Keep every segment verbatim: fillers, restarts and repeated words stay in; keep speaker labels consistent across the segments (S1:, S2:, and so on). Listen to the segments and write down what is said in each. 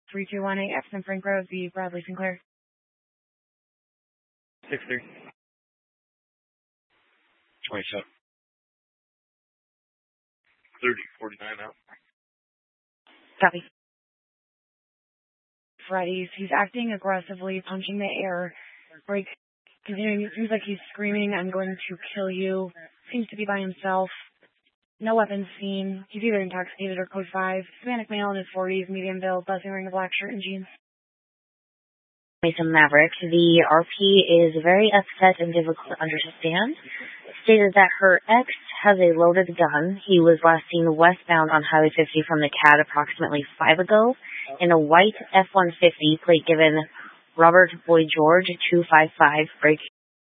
S1: three two one eight Epsom Frank Road, the Bradley Sinclair.
S2: six three. twenty-seven. thirty, forty-nine out.
S1: Copy. Fridays, he's acting aggressively, punching the air. Break. Continuing, it seems like he's screaming, I'm going to kill you. Seems to be by himself. No weapons seen. He's either intoxicated or code five. Hispanic male in his forties, medium build, buzzing wearing a black shirt and jeans.
S3: Mason Maverick, the R P is very upset and difficult to understand. Stated that her ex has a loaded gun. He was last seen westbound on Highway fifty from the C A D approximately five ago in a white F one fifty, plate given Robert Boyd George two five five, break.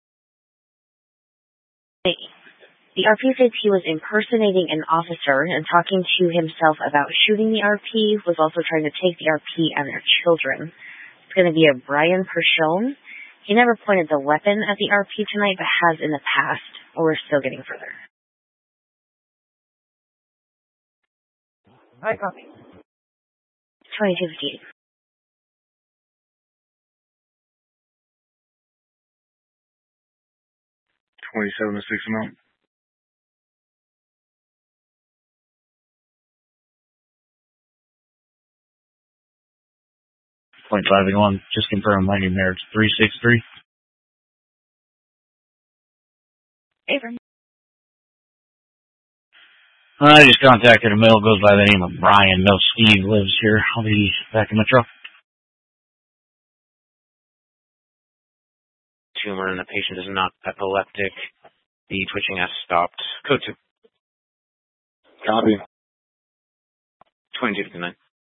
S3: The R P says he was impersonating an officer and talking to himself about shooting the R P, was also trying to take the R P and their children. It's going to be a Brian Pershone. He never pointed the weapon at the R P tonight, but has in the past. We're still getting further.
S1: Hi, copy.
S3: twenty-two fifty-eight.
S2: twenty-seven to six amount.
S4: Point five one, just confirm landing there. It's three six three.
S1: Abram.
S4: I just contacted a male, goes by the name of Brian. No, Steve lives here. I'll be back in the truck.
S5: Tumor and the patient is not epileptic. The twitching has stopped. Code two.
S2: Copy.
S5: twenty-two fifty-nine.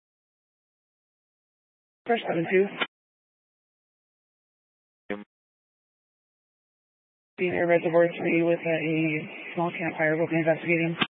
S1: First seven two. Being air reservoir three with a small campfire, we'll be investigating.